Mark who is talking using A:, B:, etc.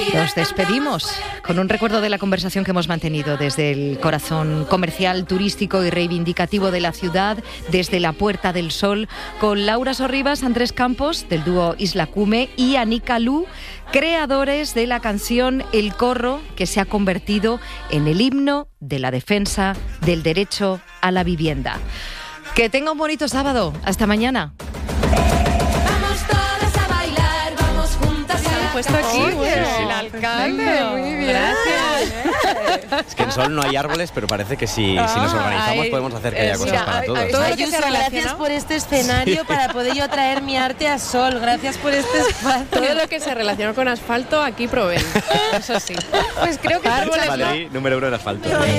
A: Nos despedimos con un recuerdo de la conversación que hemos mantenido desde el corazón comercial, turístico y reivindicativo de la ciudad, desde la Puerta del Sol, con Laura Sorribas, Andrés Campos, del dúo Isla Cume, y Anika Lu, creadores de la canción El Corro, que se ha convertido en el himno de la defensa del derecho a la vivienda. Que tenga un bonito sábado. Hasta mañana.
B: Puesto aquí,
C: Oye,
B: el alcalde,
C: muy bien.
B: Gracias.
D: Es que en Sol no hay árboles, pero parece que si nos organizamos podemos hacer que haya cosas para todos.
B: todo lo que
C: Ayuso,
B: se relaciona-
C: gracias por este escenario para poder yo traer mi arte a Sol. Gracias por este espacio.
B: Todo lo que se relaciona con asfalto, aquí proveen. Eso sí. Pues creo que
D: Madrid, número 1 en asfalto.